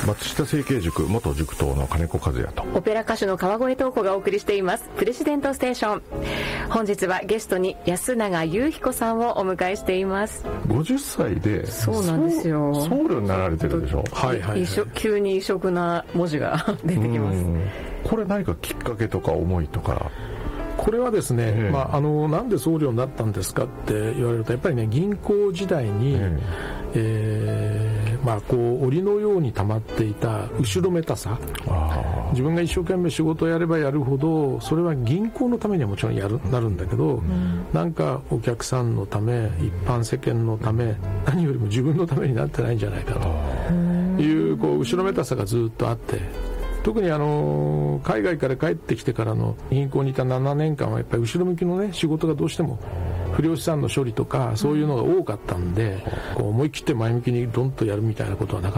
松下成蹊塾元塾頭の金子和也とオペラ歌手の川越東子がお送りしていますプレジデントステーション。本日はゲストに安永雄彦さんをお迎えしています。 50歳でそうなんですよ、 僧侶になられてるでしょ。 はいはい、はい、急に異色な文字が出てきます。 これ何かきっかけとか思いとか。 これはですね、なんで僧侶になったんですかって言われると、やっぱりね、銀行時代に、檻のように溜まっていた後ろめたさ、自分が一生懸命仕事をやればやるほど、それは銀行のためにはもちろんなるんだけど、なんかお客さんのため、一般世間のため、何よりも自分のためになってないんじゃないかという、後ろめたさがずっとあって、特に海外から帰ってきてからの銀行にいた7年間はやっぱり後ろ向きのね、仕事がどうしても不良資産の処理とかそういうのが多かったんで、思い切って前向きにドンとやるみたいなことはなかなか